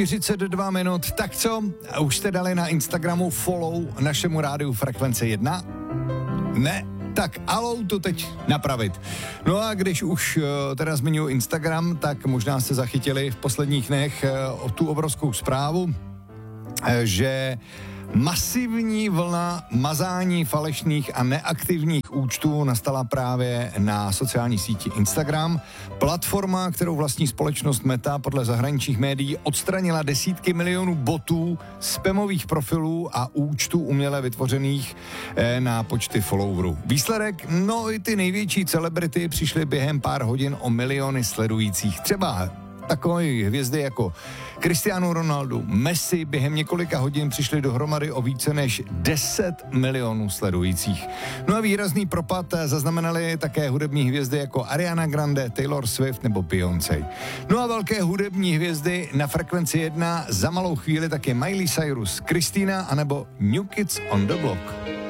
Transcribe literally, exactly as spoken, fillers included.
čtyřicet dva minut, tak co? Už jste dali na Instagramu follow našemu rádiu Frekvence jedna? Ne? Tak alou to teď napravit. No a když už uh, teda zmiňuji Instagram, tak možná jste zachytili v posledních dnech uh, tu obrovskou zprávu, uh, že masivní vlna mazání falešných a neaktivních účtů nastala právě na sociální síti Instagram. Platforma, kterou vlastní společnost Meta podle zahraničních médií odstranila desítky milionů botů, spamových profilů a účtů uměle vytvořených eh, na počty followerů. Výsledek? No i ty největší celebrity přišly během pár hodin o miliony sledujících. Třeba takové hvězdy jako Cristiano Ronaldo, Messi během několika hodin přišli dohromady o více než deset milionů sledujících. No a výrazný propad zaznamenali také hudební hvězdy jako Ariana Grande, Taylor Swift nebo Beyoncé. No a velké hudební hvězdy na Frekvenci jedna za malou chvíli také Miley Cyrus, Christina anebo New Kids on the Block.